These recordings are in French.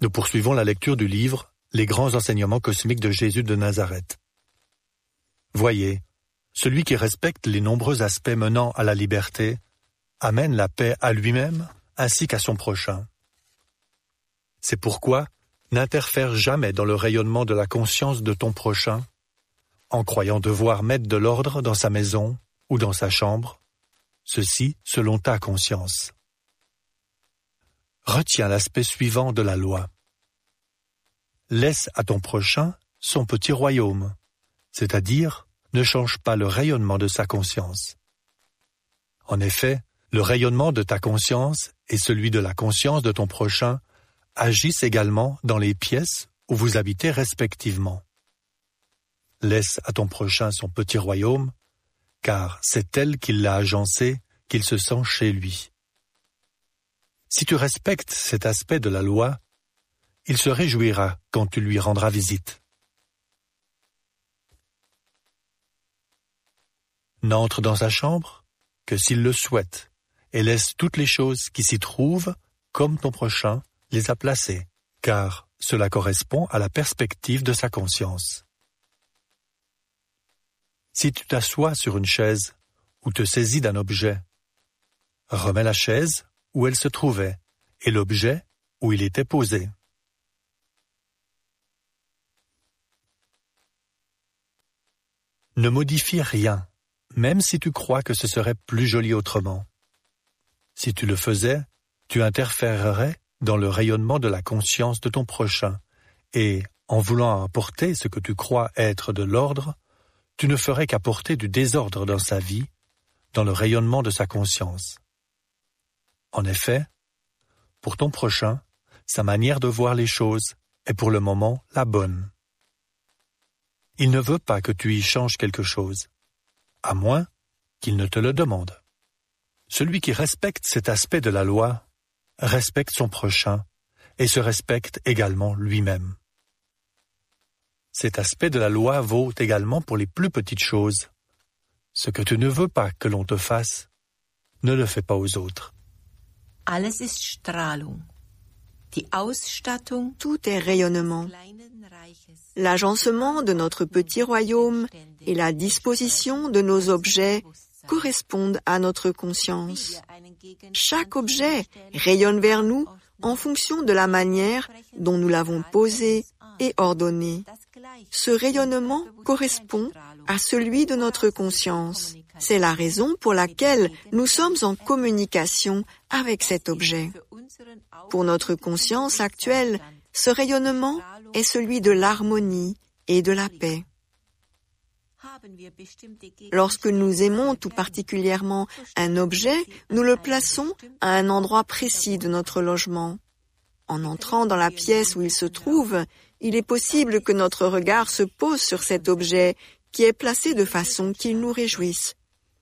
Nous poursuivons la lecture du livre « Les grands enseignements cosmiques de Jésus de Nazareth ». Voyez, celui qui respecte les nombreux aspects menant à la liberté amène la paix à lui-même ainsi qu'à son prochain. C'est pourquoi n'interfère jamais dans le rayonnement de la conscience de ton prochain, en croyant devoir mettre de l'ordre dans sa maison ou dans sa chambre, ceci selon ta conscience. Retiens l'aspect suivant de la loi. Laisse à ton prochain son petit royaume, c'est-à-dire ne change pas le rayonnement de sa conscience. En effet, le rayonnement de ta conscience et celui de la conscience de ton prochain agissent également dans les pièces où vous habitez respectivement. Laisse à ton prochain son petit royaume, car c'est tel qu'il l'a agencé qu'il se sent chez lui. Si tu respectes cet aspect de la loi, il se réjouira quand tu lui rendras visite. N'entre dans sa chambre que s'il le souhaite, et laisse toutes les choses qui s'y trouvent, comme ton prochain les a placées, car cela correspond à la perspective de sa conscience. Si tu t'assois sur une chaise ou te saisis d'un objet, remets la chaise où elle se trouvait et l'objet où il était posé. Ne modifie rien, même si tu crois que ce serait plus joli autrement. Si tu le faisais, tu interférerais dans le rayonnement de la conscience de ton prochain, et, en voulant apporter ce que tu crois être de l'ordre, tu ne ferais qu'apporter du désordre dans sa vie, dans le rayonnement de sa conscience. En effet, pour ton prochain, sa manière de voir les choses est pour le moment la bonne. Il ne veut pas que tu y changes quelque chose, à moins qu'il ne te le demande. Celui qui respecte cet aspect de la loi respecte son prochain et se respecte également lui-même. Cet aspect de la loi vaut également pour les plus petites choses. Ce que tu ne veux pas que l'on te fasse, ne le fais pas aux autres. Alles ist Strahlung. Die Ausstattung Tout est rayonnement. L'agencement de notre petit royaume et la disposition de nos objets correspondent à notre conscience. Chaque objet rayonne vers nous en fonction de la manière dont nous l'avons posé et ordonné. Ce rayonnement correspond à celui de notre conscience. C'est la raison pour laquelle nous sommes en communication avec cet objet. Pour notre conscience actuelle, ce rayonnement est celui de l'harmonie et de la paix. Lorsque nous aimons tout particulièrement un objet, nous le plaçons à un endroit précis de notre logement. En entrant dans la pièce où il se trouve, il est possible que notre regard se pose sur cet objet qui est placé de façon qu'il nous réjouisse.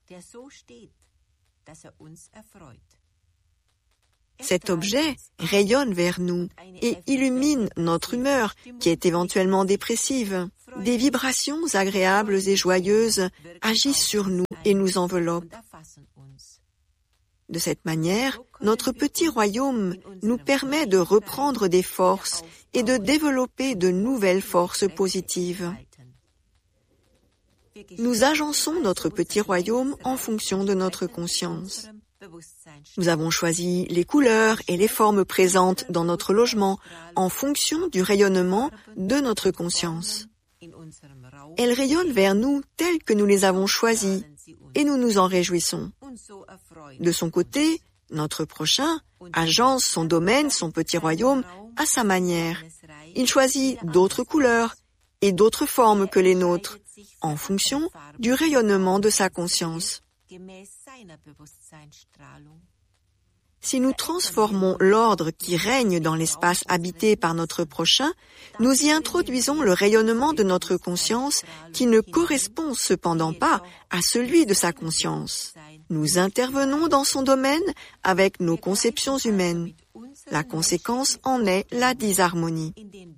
Cet objet rayonne vers nous et illumine notre humeur qui est éventuellement dépressive. Des vibrations agréables et joyeuses agissent sur nous et nous enveloppent. De cette manière, notre petit royaume nous permet de reprendre des forces et de développer de nouvelles forces positives. Nous agençons notre petit royaume en fonction de notre conscience. Nous avons choisi les couleurs et les formes présentes dans notre logement en fonction du rayonnement de notre conscience. Elles rayonnent vers nous telles que nous les avons choisies et nous nous en réjouissons. De son côté, notre prochain agence son domaine, son petit royaume, à sa manière. Il choisit d'autres couleurs et d'autres formes que les nôtres, en fonction du rayonnement de sa conscience. Si nous transformons l'ordre qui règne dans l'espace habité par notre prochain, nous y introduisons le rayonnement de notre conscience qui ne correspond cependant pas à celui de sa conscience. Nous intervenons dans son domaine avec nos conceptions humaines. La conséquence en est la disharmonie.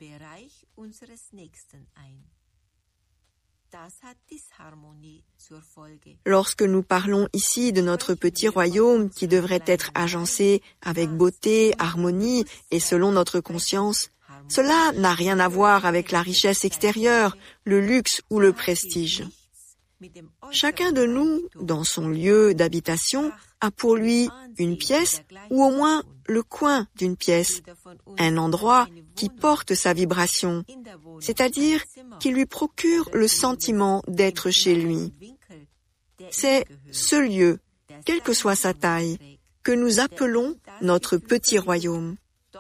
Lorsque nous parlons ici de notre petit royaume qui devrait être agencé avec beauté, harmonie et selon notre conscience, Cela n'a rien à voir avec la richesse extérieure, le luxe ou le prestige. Chacun de nous, dans son lieu d'habitation, a pour lui une pièce ou au moins le coin d'une pièce, un endroit qui porte sa vibration, c'est-à-dire qui lui procure le sentiment d'être chez lui. C'est ce lieu, quelle que soit sa taille, que nous appelons notre petit royaume.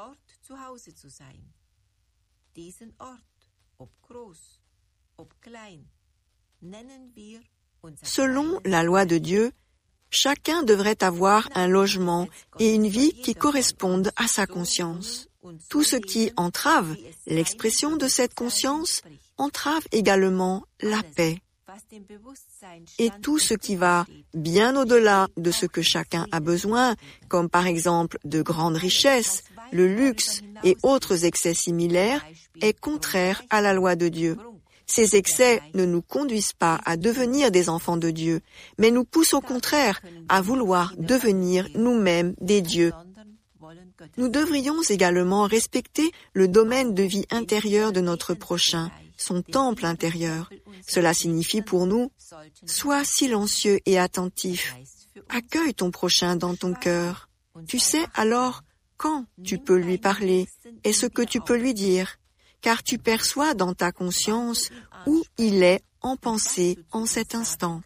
Selon la loi de Dieu, chacun devrait avoir un logement et une vie qui correspondent à sa conscience. Tout ce qui entrave l'expression de cette conscience entrave également la paix. Et tout ce qui va bien au-delà de ce que chacun a besoin, comme par exemple de grandes richesses, le luxe et autres excès similaires, est contraire à la loi de Dieu. Ces excès ne nous conduisent pas à devenir des enfants de Dieu, mais nous poussent au contraire à vouloir devenir nous-mêmes des dieux. Nous devrions également respecter le domaine de vie intérieure de notre prochain, son temple intérieur. Cela signifie pour nous, sois silencieux et attentif. Accueille ton prochain dans ton cœur. Tu sais alors quand tu peux lui parler et ce que tu peux lui dire, car tu perçois dans ta conscience où il est en pensée en cet instant.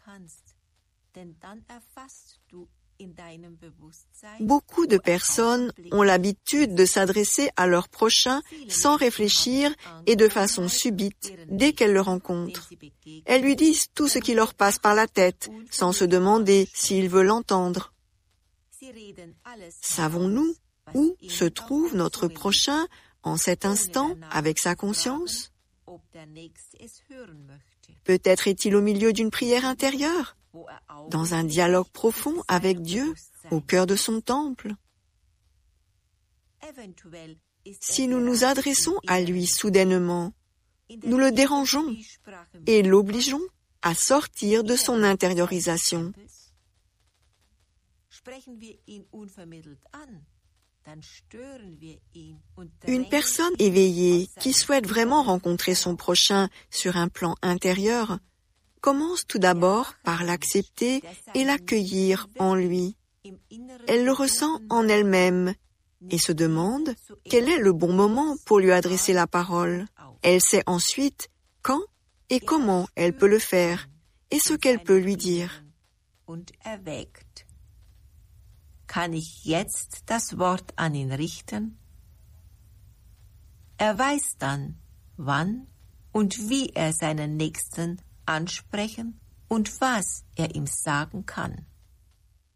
Beaucoup de personnes ont l'habitude de s'adresser à leur prochain sans réfléchir et de façon subite dès qu'elles le rencontrent. Elles lui disent tout ce qui leur passe par la tête, sans se demander s'il veut l'entendre. Savons-nous où se trouve notre prochain en cet instant avec sa conscience? Peut-être est-il au milieu d'une prière intérieure, dans un dialogue profond avec Dieu, au cœur de son temple. Si nous nous adressons à lui soudainement, nous le dérangeons et l'obligeons à sortir de son intériorisation. Une personne éveillée qui souhaite vraiment rencontrer son prochain sur un plan intérieur commence tout d'abord par l'accepter et l'accueillir en lui. Elle le ressent en elle-même et se demande quel est le bon moment pour lui adresser la parole. Elle sait ensuite quand et comment elle peut le faire et ce qu'elle peut lui dire. Kann ich jetzt das Wort an ihn richten? Weiß dann, wann und wie seinen Nächsten ansprechen und was ihm sagen kann.